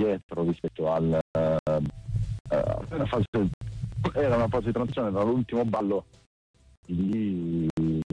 indietro rispetto al era una fase di transizione dall'ultimo ballo di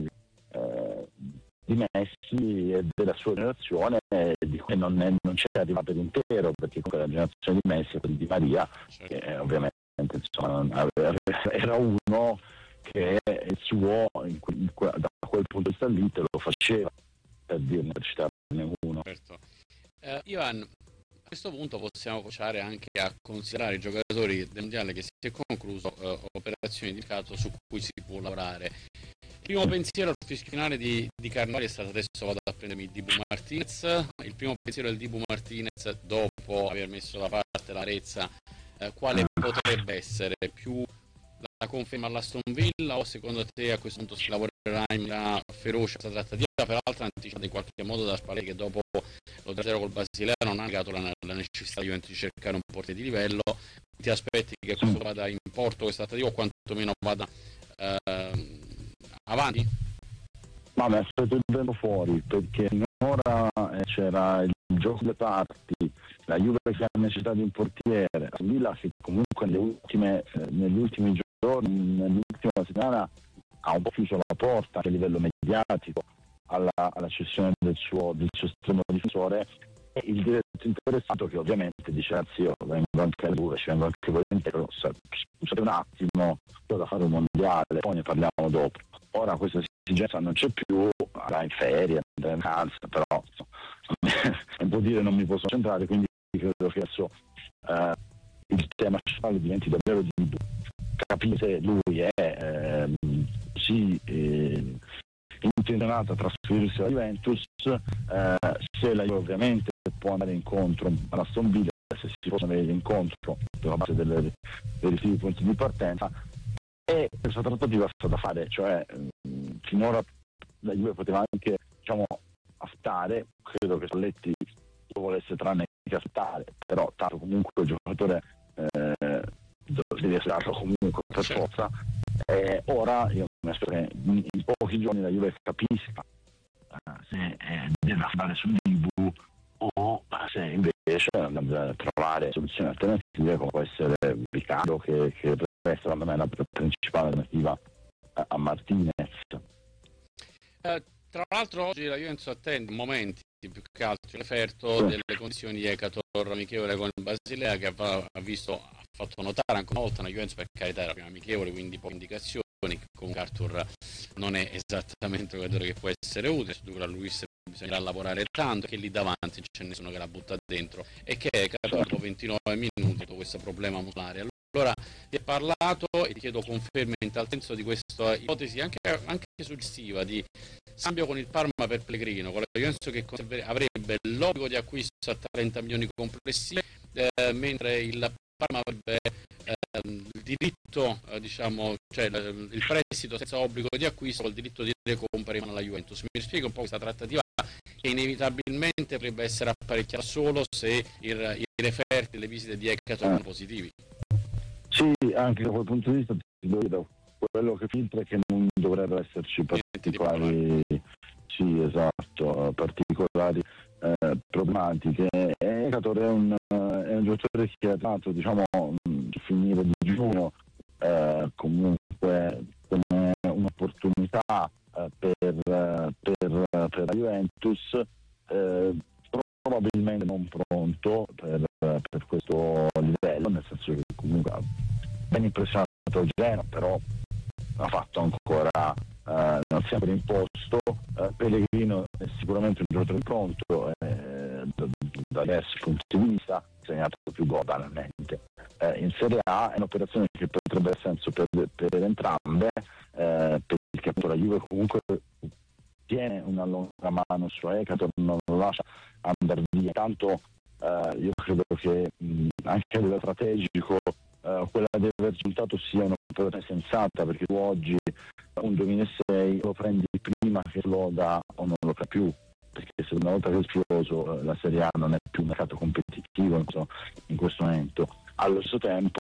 Messi e della sua generazione, di cui non c'è arrivato l'intero, perché comunque la generazione di Messi e di Maria, che ovviamente insomma, era uno che il suo da quel punto di vista lì te lo faceva, per dirne, per citarne uno. Certo. Ivan, a questo punto possiamo cominciare anche a considerare i giocatori del mondiale che si è concluso, operazioni di mercato su cui si può lavorare. Il primo pensiero al fischio finale di Carnevali è stato: adesso vado a prendermi Dibu Martinez. Il primo pensiero del Dibu Martinez, dopo aver messo da parte l'Arezza, quale potrebbe essere? Più la conferma all'Aston Villa, o secondo te a questo punto si lavorerà in maniera feroce questa trattativa, peraltro anticipata in qualche modo da Spalletti, che dopo lo 3-0 col Basilea non ha negato la necessità di cercare un portiere di livello? Ti aspetti che questo vada in porto, questa trattativa, o quantomeno vada avanti? Ma mi aspetto il vento fuori, perché ora c'era il gioco delle parti, la Juve che ha necessità di un portiere, la Villa che comunque negli ultimi giorni, nell'ultima settimana ha un po' chiuso la porta anche a livello mediatico alla cessione del suo estremo difensore, e il diretto interessato, che ovviamente dice: anzi, io vengo anche alla Juve, ci vengo anche volentieri, scusate un attimo, ho da fare un mondiale, poi ne parliamo dopo. Ora questa esigenza non c'è più, andrà in ferie, andrà in vacanza, però non può dire non mi posso concentrare, quindi credo che adesso il tema centrale diventi davvero di capire se lui è così intenzionato a trasferirsi alla Juventus, se la Juve ovviamente può andare incontro all'Aston Villa, se si possono venire incontro sulla base dei rispettivi punti di partenza. E questa trattativa è stata fare, cioè finora la Juve poteva anche, diciamo, aspettare, credo che Spalletti lo volesse tranne che aspettare, però tanto comunque il giocatore deve essere comunque per forza. Ora io mi aspetto che in pochi giorni la Juve capisca se deve andare su Dibu o se invece andare a trovare soluzioni alternative, come può essere Riccardo, che secondo me è la principale alternativa a Martinez. Tra l'altro oggi la Juventus attende momenti più che altro referto delle condizioni di Ekator amichevole con il Basilea, che ha fatto notare anche una volta una Juventus, per carità era prima amichevole, quindi poche indicazioni, che comunque Arthur non è esattamente un giocatore che può essere utile, su cui la Luis bisognerà lavorare tanto, che lì davanti c'è nessuno che la butta dentro, e che Ekator dopo 29 minuti ha questo problema muscolare. Allora ti è parlato, e ti chiedo conferme in tal senso di questa ipotesi anche suggestiva di scambio con il Parma per Pellegrino, con la Juventus che avrebbe l'obbligo di acquisto a 30 milioni complessivi, mentre il Parma avrebbe il diritto, cioè il prestito senza obbligo di acquisto, col diritto di recompra in mano alla Juventus. Mi spiego un po' questa trattativa, che inevitabilmente potrebbe essere apparecchiata solo se i referti, le visite di Ekator sono positivi. Sì, anche da quel punto di vista ti devo dire, quello che filtra è che non dovrebbero esserci particolari problematiche. Ekator è un giocatore che ha dato, finire di giugno comunque come un'opportunità per la Juventus, probabilmente non pronto per questo livello, nel senso che comunque ha ben impressionato il Genoa, però ha fatto ancora non sempre imposto. Pellegrino è sicuramente un giocatore pronto da diversi punti di vista, ha segnato più gol banalmente. In Serie A è un'operazione che potrebbe avere senso per entrambe, perché appunto la Juve comunque tiene una lunga mano su Ekator, non lo lascia andare via. Tanto io credo che anche a livello strategico quella del risultato sia un'operazione sensata, perché tu oggi un 2006 lo prendi prima che lo dà o non lo fa più, perché se una volta che è esploso la Serie A non è più un mercato competitivo in questo momento. Allo stesso tempo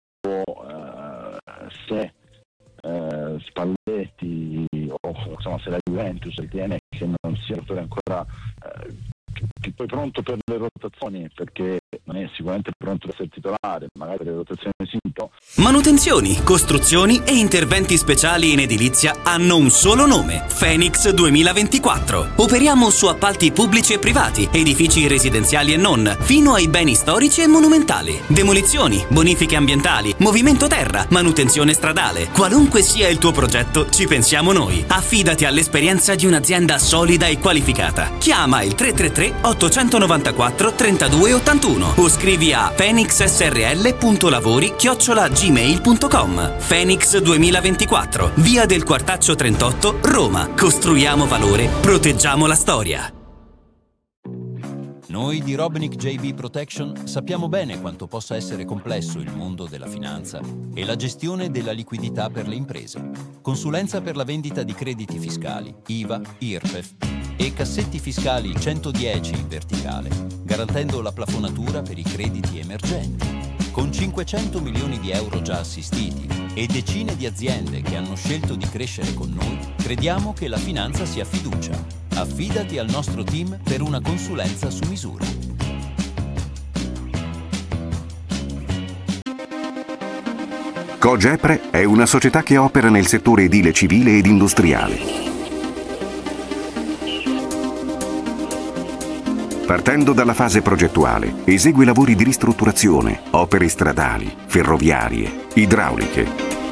se Spalletti o se la Juventus ritiene che non sia un giocatore ancora poi pronto per le rotazioni, perché non è sicuramente pronto ad essere titolare, magari per le rotazioni Sinto. Manutenzioni, costruzioni e interventi speciali in edilizia hanno un solo nome: Phoenix 2024. Operiamo su appalti pubblici e privati, edifici residenziali e non, fino ai beni storici e monumentali. Demolizioni, bonifiche ambientali, movimento terra, manutenzione stradale. Qualunque sia il tuo progetto, ci pensiamo noi. Affidati all'esperienza di un'azienda solida e qualificata. Chiama il 333 894 3281 o scrivi a phoenixsrl.lavori@gmail.com. Phoenix 2024, via del Quartaccio 38, Roma. Costruiamo valore, proteggiamo la storia. Noi di Robnick JB Protection sappiamo bene quanto possa essere complesso il mondo della finanza e la gestione della liquidità per le imprese. Consulenza per la vendita di crediti fiscali, IVA, IRPEF e cassetti fiscali 110 in verticale, garantendo la plafonatura per i crediti emergenti. Con 500 milioni di euro già assistiti e decine di aziende che hanno scelto di crescere con noi, crediamo che la finanza sia fiducia. Affidati al nostro team per una consulenza su misura. Cogepre è una società che opera nel settore edile civile ed industriale. Partendo dalla fase progettuale, esegue lavori di ristrutturazione, opere stradali, ferroviarie, idrauliche.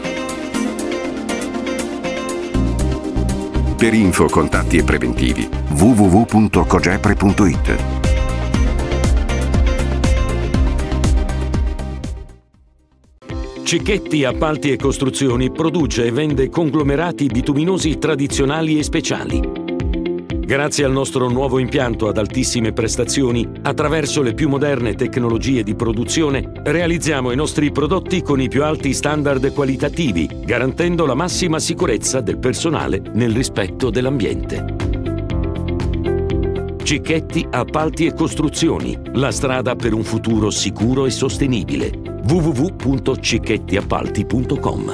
Per info, contatti e preventivi www.cogepre.it. Cicchetti Appalti e Costruzioni produce e vende conglomerati bituminosi tradizionali e speciali. Grazie al nostro nuovo impianto ad altissime prestazioni, attraverso le più moderne tecnologie di produzione, realizziamo i nostri prodotti con i più alti standard qualitativi, garantendo la massima sicurezza del personale nel rispetto dell'ambiente. Cicchetti Appalti e Costruzioni, la strada per un futuro sicuro e sostenibile. www.cicchettiappalti.com.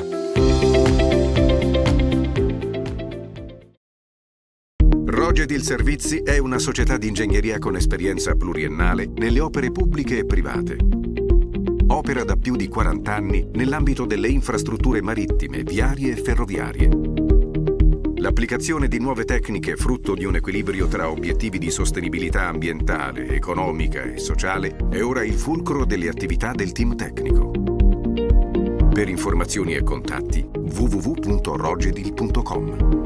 Rogedil Servizi è una società di ingegneria con esperienza pluriennale nelle opere pubbliche e private. Opera da più di 40 anni nell'ambito delle infrastrutture marittime, viarie e ferroviarie. L'applicazione di nuove tecniche frutto di un equilibrio tra obiettivi di sostenibilità ambientale, economica e sociale è ora il fulcro delle attività del team tecnico. Per informazioni e contatti www.rogedil.com.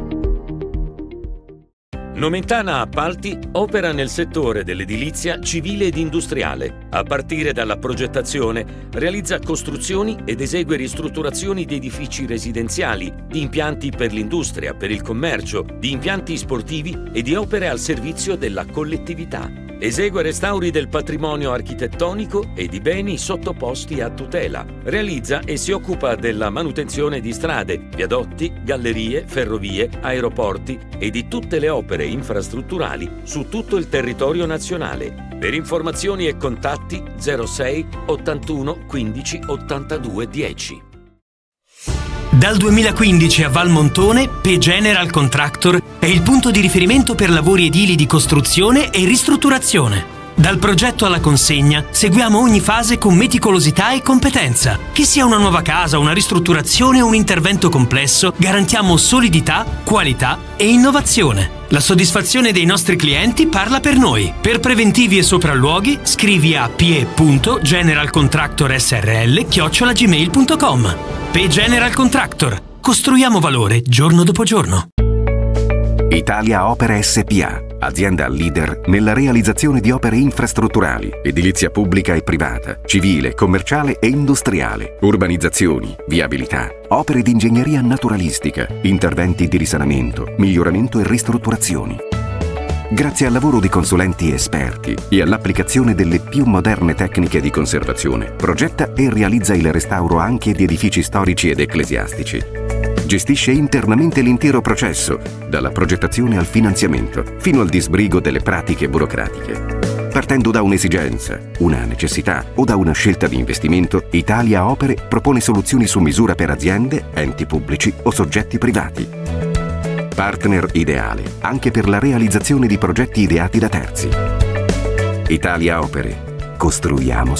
Nomentana Appalti opera nel settore dell'edilizia civile ed industriale. A partire dalla progettazione, realizza costruzioni ed esegue ristrutturazioni di edifici residenziali, di impianti per l'industria, per il commercio, di impianti sportivi e di opere al servizio della collettività. Esegue restauri del patrimonio architettonico e di beni sottoposti a tutela. Realizza e si occupa della manutenzione di strade, viadotti, gallerie, ferrovie, aeroporti e di tutte le opere infrastrutturali su tutto il territorio nazionale. Per informazioni e contatti 06 81 15 82 10. Dal 2015 a Valmontone, P General Contractor è il punto di riferimento per lavori edili di costruzione e ristrutturazione. Dal progetto alla consegna seguiamo ogni fase con meticolosità e competenza. Che sia una nuova casa, una ristrutturazione o un intervento complesso, garantiamo solidità, qualità e innovazione. La soddisfazione dei nostri clienti parla per noi. Per preventivi e sopralluoghi scrivi a pie.generalcontractorsrl@gmail.com. P General Contractor. Costruiamo valore giorno dopo giorno. Italia Opere SPA, azienda leader nella realizzazione di opere infrastrutturali, edilizia pubblica e privata, civile, commerciale e industriale, urbanizzazioni, viabilità, opere di ingegneria naturalistica, interventi di risanamento, miglioramento e ristrutturazioni. Grazie al lavoro di consulenti esperti e all'applicazione delle più moderne tecniche di conservazione, progetta e realizza il restauro anche di edifici storici ed ecclesiastici. Gestisce internamente l'intero processo, dalla progettazione al finanziamento, fino al disbrigo delle pratiche burocratiche. Partendo da un'esigenza, una necessità o da una scelta di investimento, Italia Opere propone soluzioni su misura per aziende, enti pubblici o soggetti privati. Partner ideale anche per la realizzazione di progetti ideati da terzi. Italia Opere. Costruiamo